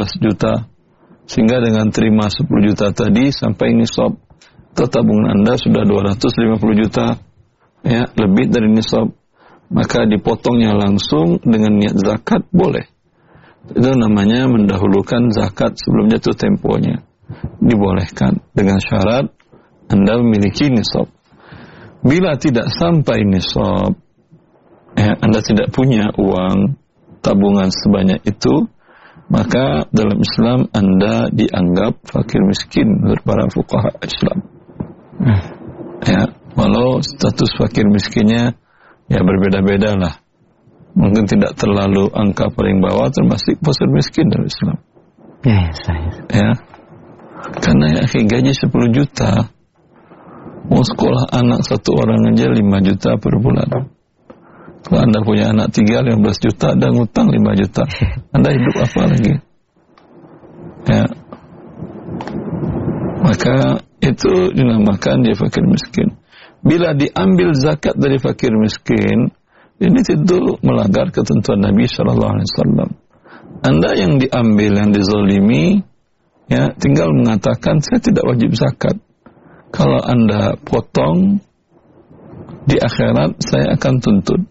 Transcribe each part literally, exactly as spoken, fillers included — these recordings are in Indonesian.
belas juta, sehingga dengan terima sepuluh juta tadi sampai nisab, tabungan Anda sudah dua ratus lima puluh juta, ya, lebih dari nisab, maka dipotongnya langsung dengan niat zakat boleh. Itu namanya mendahulukan zakat sebelum jatuh temponya, dibolehkan dengan syarat Anda memiliki nisab. Bila tidak sampai nisab, ya, Anda tidak punya uang tabungan sebanyak itu, maka dalam Islam Anda dianggap fakir miskin menurut para fuqaha Islam. Hmm. Ya, walau status fakir miskinnya ya berbeda-beda lah. Mungkin tidak terlalu angka paling bawah termasuk fakir miskin dalam Islam. Ya, saya. Ya. Karena ya gaji sepuluh juta, mau sekolah anak satu orang aja lima juta per bulan. Kalau Anda punya anak tiga, lima belas juta, dan ngutang lima juta. Anda hidup apa lagi? Ya. Maka itu dinamakan dia fakir miskin. Bila diambil zakat dari fakir miskin, ini tentu melanggar ketentuan Nabi shallallahu alaihi wasallam. Anda yang diambil, yang dizalimi, ya, tinggal mengatakan saya tidak wajib zakat. Kalau Anda potong, di akhirat saya akan tuntut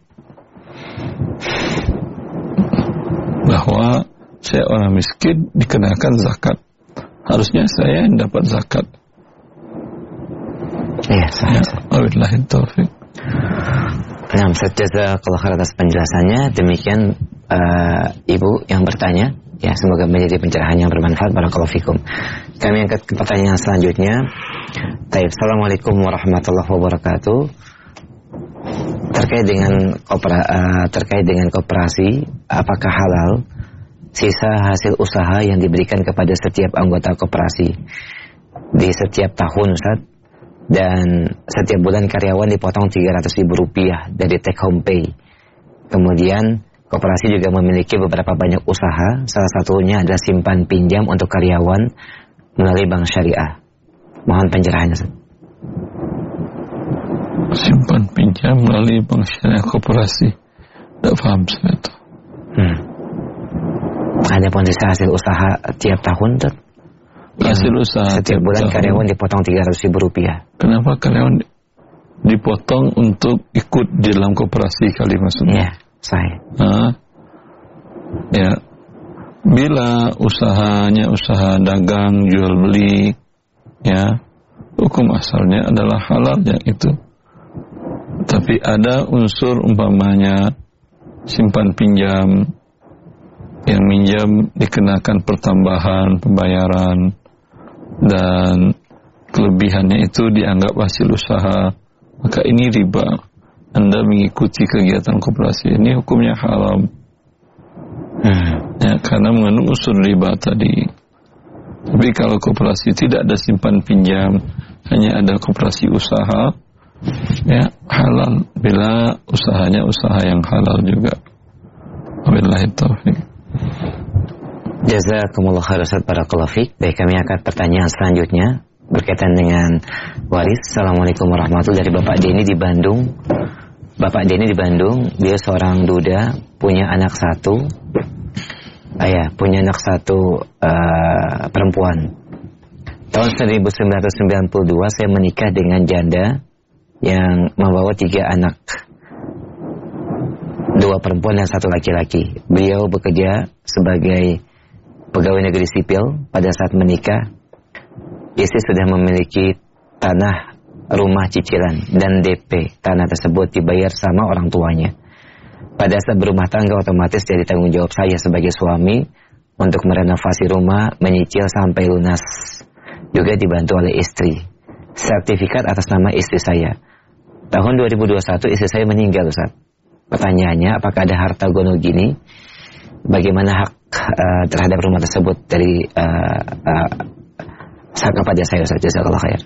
bahwa saya orang miskin dikenakan zakat. Harusnya saya yang dapat zakat. Iya, saya. Wabillahi taufik. Nah, Ustaz, jazakallahu khairan atas penjelasannya. Demikian uh, Ibu yang bertanya. Ya, semoga menjadi pencerahan yang bermanfaat. Barakallahu fikum. Kami angkat ke pertanyaan selanjutnya. Taib. Assalamualaikum warahmatullahi wabarakatuh. Terkait dengan kopera, uh, terkait dengan koperasi, apakah halal sisa hasil usaha yang diberikan kepada setiap anggota koperasi di setiap tahun, Ustaz? Dan setiap bulan karyawan dipotong tiga ratus ribu rupiah dari take home pay. Kemudian koperasi juga memiliki beberapa banyak usaha, salah satunya adalah simpan pinjam untuk karyawan melalui bank syariah. Mohon pencerahannya, Ustaz. Simpan pinjam melalui bank syariah koperasi, tidak paham saya itu. Hmm. Ada pun sisa hasil usaha tiap tahun, Ustaz? Hasil usaha setiap bulan tahun karyawan dipotong tiga ratus ribu rupiah. Kenapa karyawan dipotong untuk ikut di dalam koperasi kali maksudnya? Ya, saya. Nah, ya, bila usahanya usaha dagang jual beli, ya, hukum asalnya adalah halal yang itu. Tapi ada unsur umpamanya simpan pinjam, yang minjam dikenakan pertambahan pembayaran, dan kelebihannya itu dianggap hasil usaha, maka ini riba. Anda mengikuti kegiatan koperasi ini hukumnya haram, hmm. ya, karena mengandung unsur riba tadi. Tapi kalau koperasi tidak ada simpan pinjam, hanya ada koperasi usaha, ya, halal bila usahanya usaha yang halal juga. Wabillahi taufiq. Jazakumullah khairan, Ustaz. Barakallahu fiik. Baik, kami angkat pertanyaan selanjutnya berkaitan dengan waris. Assalamualaikum warahmatullahi wabarakatuh. Dari Bapak Denny di Bandung. Bapak Denny di Bandung, dia seorang duda, punya anak satu. Ayah, punya anak satu uh, perempuan. Tahun seribu sembilan ratus sembilan puluh dua saya menikah dengan janda yang membawa tiga anak, dua perempuan dan satu laki-laki. Beliau bekerja sebagai pegawai negeri sipil. Pada saat menikah, istri sudah memiliki tanah rumah cicilan dan D P tanah tersebut dibayar sama orang tuanya. Pada saat berumah tangga, otomatis jadi tanggung jawab saya sebagai suami untuk merenovasi rumah, menyicil sampai lunas. Juga dibantu oleh istri. Sertifikat atas nama istri saya. Tahun dua ribu dua puluh satu istri saya meninggal, Ustaz. Pertanyaannya, apakah ada harta gono gini? Bagaimana hak uh, terhadap rumah tersebut dari uh, uh, saka pada saya, Ustaz? Jazakallahu khair.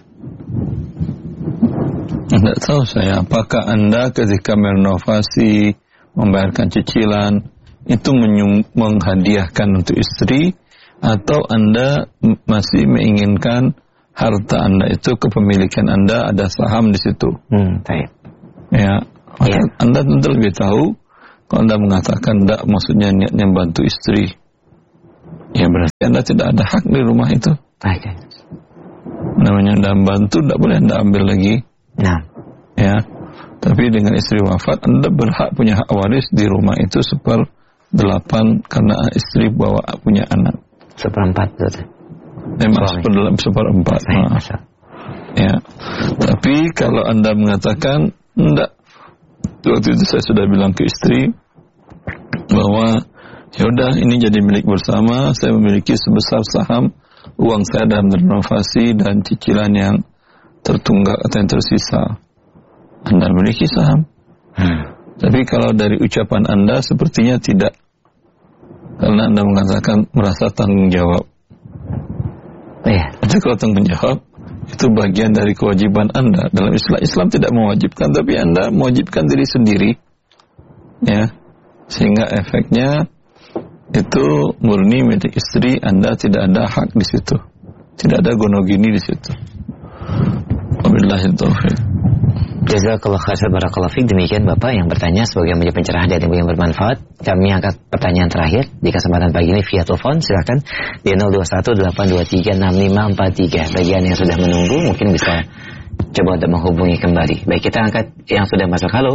Tidak tahu saya, apakah Anda ketika merenovasi, membayarkan cicilan, itu menyum- menghadiahkan untuk istri, atau Anda masih menginginkan harta Anda itu, kepemilikan Anda ada saham di situ? Hmm, baik. Ya, ya. Anda tentu lebih tahu. Kalau Anda mengatakan tidak, maksudnya niatnya bantu istri. ya berarti Anda tidak ada hak di rumah itu. Okay. Namanya Anda membantu, tidak boleh Anda ambil lagi. Nah. Ya. Tapi dengan istri wafat, Anda berhak punya hak waris di rumah itu seper delapan karena istri bawa punya anak. Seperempat betul. Memang seper, seperempat. Nah. Ya. Tapi kalau Anda mengatakan enggak, waktu itu saya sudah bilang ke istri bahwa ya udah ini jadi milik bersama, saya memiliki sebesar saham uang saya dalam renovasi dan cicilan yang tertunggak atau yang tersisa. Anda memiliki saham. Hmm. Tapi kalau dari ucapan Anda sepertinya tidak, karena Anda mengatakan merasa tanggung jawab. Iya. Jadi kalau tanggung jawab itu bagian dari kewajiban Anda. Dalam Islam, Islam tidak mewajibkan, tapi Anda mewajibkan diri sendiri, ya, sehingga efeknya itu murni milik istri. Anda tidak ada hak di situ, tidak ada gonogini di situ. Wabillahi taufiq. Jazakallah khairan barakallahu fiik. Demikian Bapak yang bertanya, semoga menjadi pencerahan dan yang bermanfaat. Kami angkat pertanyaan terakhir di kesempatan pagi ini via telepon. Silakan di nol dua satu delapan dua tiga enam lima empat tiga. Bagi yang sudah menunggu mungkin bisa coba untuk menghubungi kembali. Baik, kita angkat yang sudah masuk. Halo.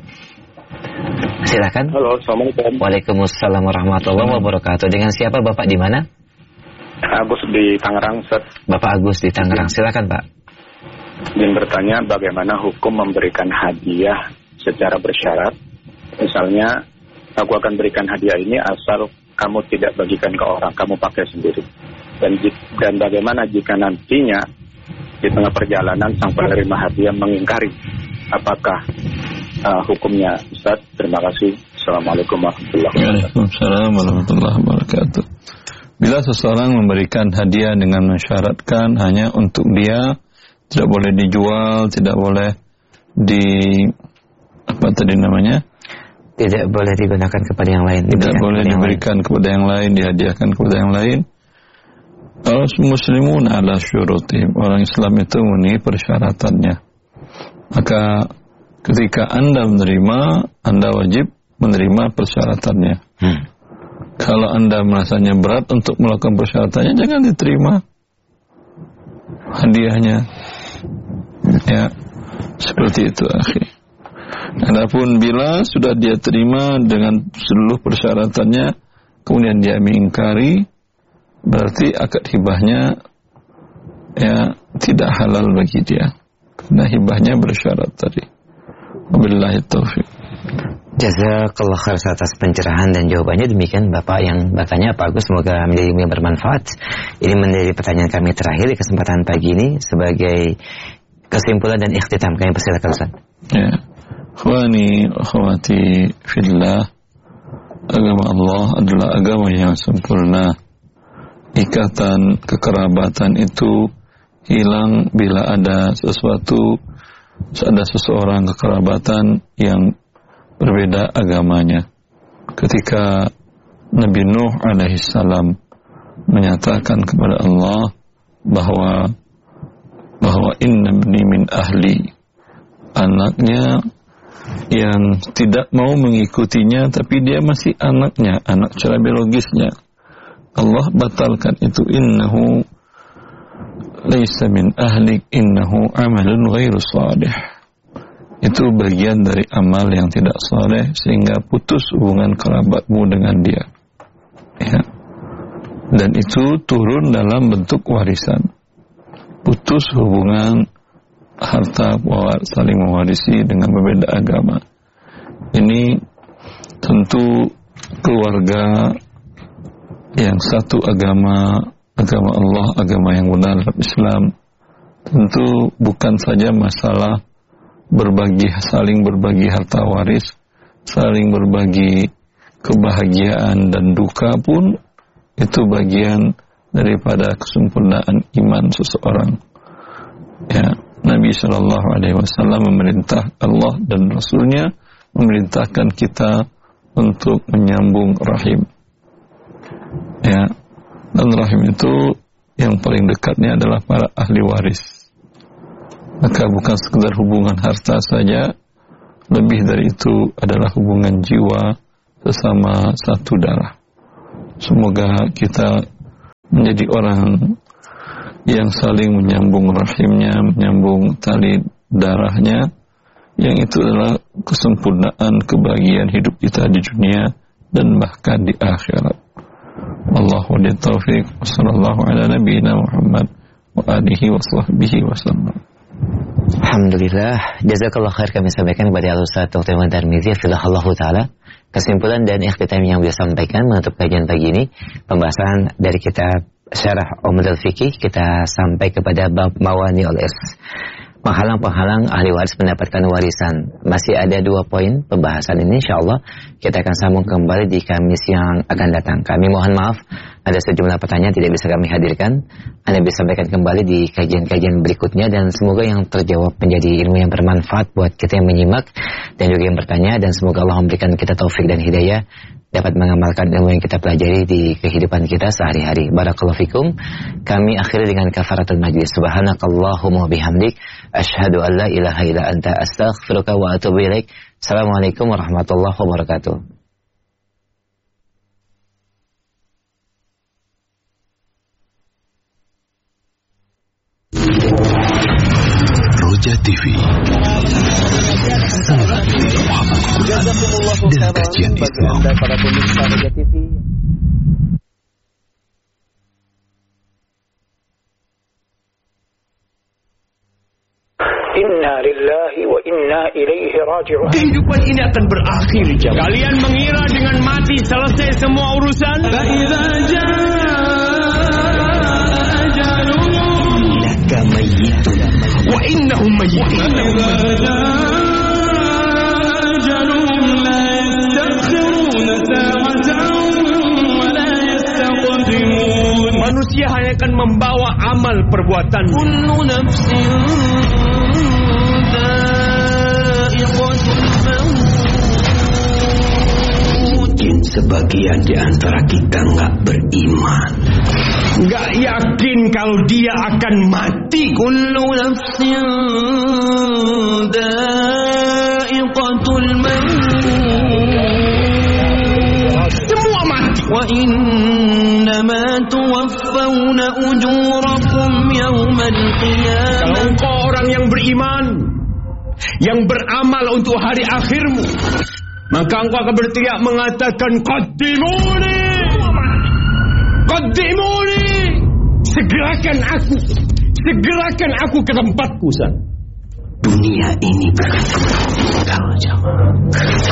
Silakan. Halo, Assalamualaikum. Waalaikumsalam warahmatullahi wabarakatuh. Dengan siapa Bapak, di mana? Agus di Tangerang, Ustaz. Bapak Agus di Tangerang. Silakan, Pak. Ingin bertanya bagaimana hukum memberikan hadiah secara bersyarat. Misalnya, aku akan berikan hadiah ini asal kamu tidak bagikan ke orang, kamu pakai sendiri. Dan dan bagaimana jika nantinya di tengah perjalanan sang penerima hadiah mengingkari, apakah uh, hukumnya, Ustaz? Terima kasih. Assalamualaikum warahmatullahi wabarakatuh. Waalaikumsalam warahmatullahi wabarakatuh. Bila seseorang memberikan hadiah dengan mensyaratkan hanya untuk dia, tidak boleh dijual, tidak boleh di apa tadi namanya? Tidak boleh digunakan kepada yang lain. Tidak boleh diberikan kepada yang lain, dihadiahkan kepada yang lain. Kalau muslimun ala syurutihim, orang Islam itu memenuhi persyaratannya. Maka ketika Anda menerima, Anda wajib menerima persyaratannya. Hmm. Kalau Anda merasanya berat untuk melakukan persyaratannya, jangan diterima hadiahnya. Ya, seperti itu, akhi. Adapun bila sudah dia terima dengan seluruh persyaratannya, kemudian dia mengingkari, berarti akad hibahnya ya tidak halal bagi dia, karena hibahnya bersyarat tadi. Wabillahi taufiq. Jazakallah khair atas pencerahan dan jawabannya. Demikian Bapak yang bertanya, Pak Agus, semoga menjadi yang bermanfaat. Ini menjadi pertanyaan kami terakhir di kesempatan pagi ini. Sebagai kesimpulan dan ikhtitam, kami persilakan Ustaz. Ya, khawani akhwati fillah, agama Allah adalah agama yang sempurna. Ikatan kekerabatan itu hilang bila ada sesuatu, ada seseorang kekerabatan yang berbeda agamanya. Ketika Nabi Nuh alaihissalam menyatakan kepada Allah bahwa bahwa inna ibni min ahli, anaknya yang tidak mau mengikutinya tapi dia masih anaknya, anak secara biologisnya, Allah batalkan itu. Innahu laisa min ahlik innahu amalun ghairu salih. Itu bagian dari amal yang tidak saleh, sehingga putus hubungan kerabatmu dengan dia. Ya. Dan itu turun dalam bentuk warisan. Putus hubungan harta saling mewarisi dengan berbeda agama. Ini tentu keluarga yang satu agama, agama Allah, agama yang benar dalam Islam, tentu bukan saja masalah berbagi, saling berbagi harta waris, saling berbagi kebahagiaan dan duka pun itu bagian daripada kesempurnaan iman seseorang. Ya, Nabi Shallallahu Alaihi Wasallam memerintah, Allah dan Rasulnya memerintahkan kita untuk menyambung rahim. Ya, dan rahim itu yang paling dekatnya adalah para ahli waris. Maka bukan sekedar hubungan harta saja, lebih dari itu adalah hubungan jiwa sesama satu darah. Semoga kita menjadi orang yang saling menyambung rahimnya, menyambung tali darahnya, yang itu adalah kesempurnaan kebahagiaan hidup kita di dunia dan bahkan di akhirat. Wallahu a'lam taufiq. Wassallallahu ala nabiyyina Muhammad wa alihi wa sahbihi wasallam. Alhamdulillah, jazakallah khair kami sampaikan kepada Al-Ustaz Doktor Iman Darmizi Filahullahu Ta'ala. Kesimpulan dan ikhtitam yang beliau sampaikan menutup kajian pagi ini, pembahasan dari kitab Syarah Umdatul Fiqih, kita sampai kepada bab Mawani'ul Irs, penghalang-penghalang ahli waris mendapatkan warisan. Masih ada dua poin pembahasan ini, insyaallah kita akan sambung kembali di Kamis yang akan datang. Kami mohon maaf ada sejumlah pertanyaan tidak bisa kami hadirkan. Anda bisa sampaikan kembali di kajian-kajian berikutnya, dan semoga yang terjawab menjadi ilmu yang bermanfaat buat kita yang menyimak dan juga yang bertanya, dan semoga Allah memberikan kita taufik dan hidayah dapat mengamalkan ilmu yang kita pelajari di kehidupan kita sehari-hari. Barakallahu fikum. Kami akhiri dengan kafaratul majlis. Subhanakallahumma bihamdik asyhadu an la ilaha illa anta astaghfiruka wa atubu ilaik. Assalamualaikum warahmatullahi wabarakatuh. Roja T V, saluran pemahaman Quran dan kajian Islam. Para pemirsa Roja T V. Inna lillahi wa inna ilaihi raji'un. Kehidupan ini akan berakhir, jam. Kalian mengira dengan mati selesai semua urusan? Innaka mayyitun wa innahum mayyitun. Manusia hanya akan membawa amal perbuatan. Kullu nafsin mungkin sebagian di antara kita nggak beriman, nggak yakin kalau dia akan mati. Kullu nafsin dha'iqatul maut. Semua mati. Wa innama tuwaffawna ujurakum yawmal qiyamah. Kalau engkau orang yang beriman, yang beramal untuk hari akhirmu, maka engkau akan berteriak mengatakan qaddimuni, qaddimuni, segerakan aku, segerakan aku ke tempatku. San. Dunia ini bukan tempat tinggal, jamaah.